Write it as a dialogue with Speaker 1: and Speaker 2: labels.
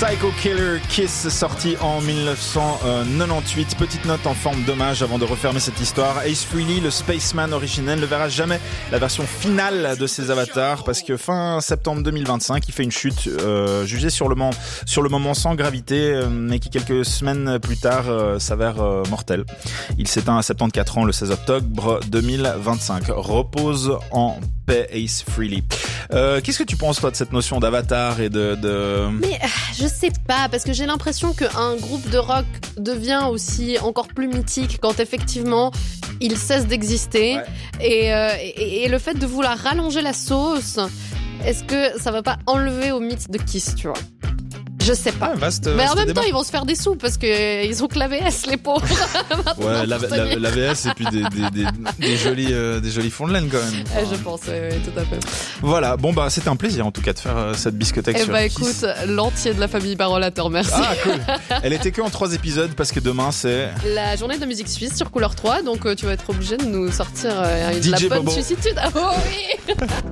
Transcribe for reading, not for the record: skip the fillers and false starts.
Speaker 1: Psycho Killer Kiss, sorti en 1998. Petite note en forme d'hommage avant de refermer cette histoire. Ace Frehley, le Spaceman originel, ne verra jamais la version finale de ses avatars parce que fin septembre 2025, il fait une chute jugée sur le moment sans gravité, mais qui quelques semaines plus tard s'avère mortelle. Il s'éteint à 74 ans le 16 octobre 2025. Repose en paix, Ace Frehley. Qu'est-ce que tu penses toi de cette notion d'avatar et de...
Speaker 2: Mais je sais pas, parce que j'ai l'impression qu'un groupe de rock devient aussi encore plus mythique quand effectivement il cesse d'exister. Ouais. Et le fait de vouloir rallonger la sauce, est-ce que ça va pas enlever au mythe de Kiss, tu vois? Je sais pas. Mais en même temps, ils vont se faire des sous parce que ils ont que l'AVS, les pauvres.
Speaker 1: Ouais, l'AVS et puis des jolis fonds de laine quand même.
Speaker 2: Je pense, oui, tout à fait.
Speaker 1: Voilà. Bon, bah, c'était un plaisir en tout cas de faire cette biscothèque sur
Speaker 2: Kiss. Écoute, l'entier de la famille Barrola te remercie.
Speaker 1: Ah, cool. Elle était que en 3 épisodes parce que demain c'est
Speaker 2: la journée de la musique suisse sur Couleur 3, donc tu vas être obligé de nous sortir de la bonne
Speaker 1: Bobo.
Speaker 2: suicitude. Ah, oh oui.